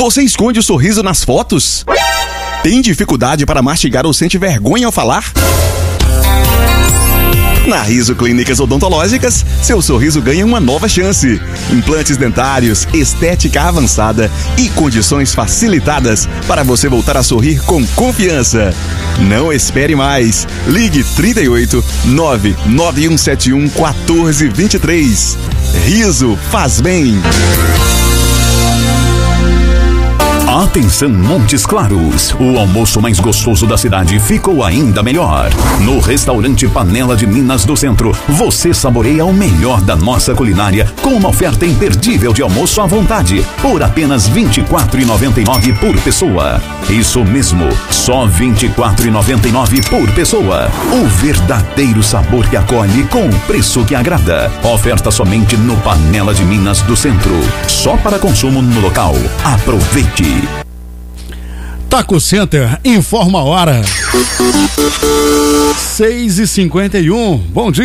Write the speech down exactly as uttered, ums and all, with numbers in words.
Você esconde o sorriso nas fotos? Tem dificuldade para mastigar ou sente vergonha ao falar? Na Riso Clínicas Odontológicas, seu sorriso ganha uma nova chance. Implantes dentários, estética avançada e condições facilitadas para você voltar a sorrir com confiança. Não espere mais. Ligue trinta e oito, nove nove um sete um, um quatro dois três. Riso faz bem. Atenção Montes Claros, o almoço mais gostoso da cidade ficou ainda melhor. No restaurante Panela de Minas do Centro, você saboreia o melhor da nossa culinária com uma oferta imperdível de almoço à vontade, por apenas vinte e quatro reais e noventa e nove centavos por pessoa. Isso mesmo, só vinte e quatro reais e noventa e nove centavos por pessoa. O verdadeiro sabor que acolhe com o preço que agrada. Oferta somente no Panela de Minas do Centro, só para consumo no local. Aproveite! Taco Center informa a hora. seis e cinquenta e um. Bom dia.